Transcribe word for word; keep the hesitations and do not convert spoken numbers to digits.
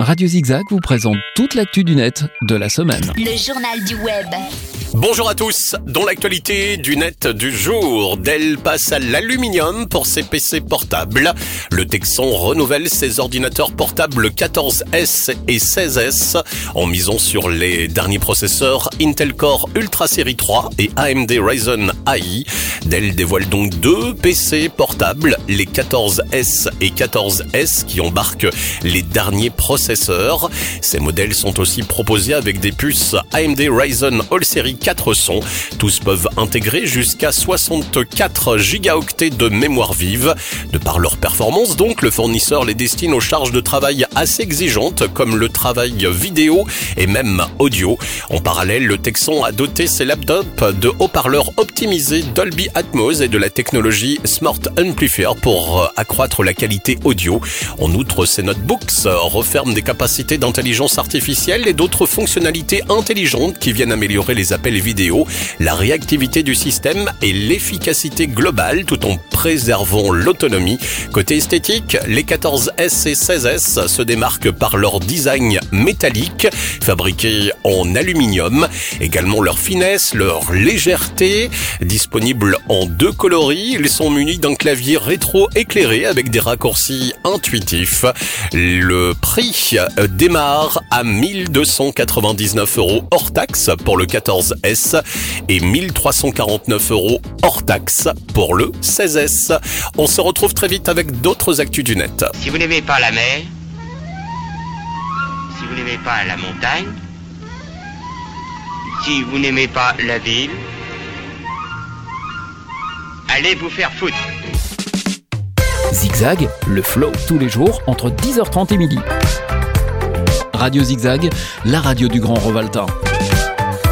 Radio Zigzag vous présente toute l'actu du net de la semaine. Le journal du web. Bonjour à tous. Dans l'actualité du net du jour, Dell passe à l'aluminium pour ses P C portables. Le Texan renouvelle ses ordinateurs portables quatorze S et seize S en misant sur les derniers processeurs Intel Core Ultra Série trois et A M D Ryzen A I. Dell dévoile donc deux P C portables, les quatorze S et quatorze S qui embarquent les derniers processeurs. Ces modèles sont aussi proposés avec des puces A M D Ryzen All Series quatre cents. Tous peuvent intégrer jusqu'à soixante-quatre gigaoctets de mémoire vive. De par leur performance donc, le fournisseur les destine aux charges de travail assez exigeantes comme le travail vidéo et même audio. En parallèle, le Texan a doté ses laptops de haut-parleurs optimisés Dolby Atmos et de la technologie Smart Amplifier pour accroître la qualité audio. En outre, ces notebooks referment des capacités d'intelligence artificielle et d'autres fonctionnalités intelligentes qui viennent améliorer les appels vidéo, la réactivité du système et l'efficacité globale tout en préservant l'autonomie. Côté esthétique, les quatorze S et seize S se démarquent par leur design métallique, fabriqué en aluminium, également leur finesse, leur légèreté. Disponibles en deux coloris, ils sont munis d'un clavier rétro éclairé avec des raccourcis intuitifs. Le prix démarre à mille deux cent quatre-vingt-dix-neuf euros hors taxe pour le quatorze S et mille trois cent quarante-neuf euros hors taxe pour le seize S. On se retrouve très vite avec d'autres actus du net. Si vous n'aimez pas la mer, si vous n'aimez pas la montagne, si vous n'aimez pas la ville, allez vous faire foutre. Zigzag, le flow tous les jours entre dix heures trente et midi. Radio Zigzag, la radio du Grand Revaltin.